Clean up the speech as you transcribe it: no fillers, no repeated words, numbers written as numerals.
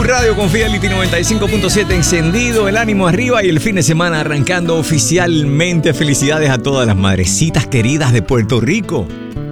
Radio con Fidelity 95.7 encendido, el ánimo arriba y el fin de semana arrancando oficialmente. Felicidades a todas las madrecitas queridas de Puerto Rico.